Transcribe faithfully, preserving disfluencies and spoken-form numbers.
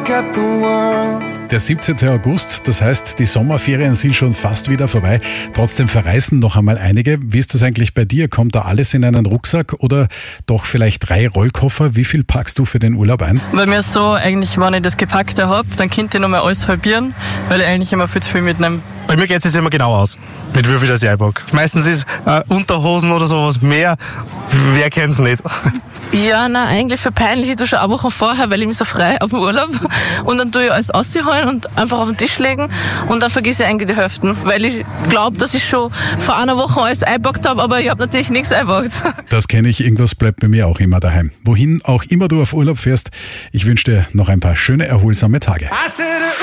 Der siebzehnten August, das heißt, die Sommerferien sind schon fast wieder vorbei. Trotzdem verreisen noch einmal einige. Wie ist das eigentlich bei dir? Kommt da alles in einen Rucksack oder doch vielleicht drei Rollkoffer? Wie viel packst du für den Urlaub ein? Bei mir ist so, eigentlich, wenn ich das Gepackte habe, dann könnte ich noch mal alles halbieren, weil ich eigentlich immer viel zu viel mitnehme. Bei mir geht es immer genau aus, mit wie viel das ich einpacke. Meistens ist äh, Unterhosen oder sowas mehr. Wer kennt es nicht? Ja, nein, eigentlich für peinlich. Ich tue schon eine Woche vorher, weil ich mich so frei auf dem Urlaub. Und dann tue ich alles ausholen und einfach auf den Tisch legen. Und dann vergesse ich eigentlich die Hälften. Weil ich glaube, dass ich schon vor einer Woche alles eingepackt habe, aber ich habe natürlich nichts eingepackt. Das kenne ich, irgendwas bleibt bei mir auch immer daheim. Wohin auch immer du auf Urlaub fährst, ich wünsche dir noch ein paar schöne, erholsame Tage.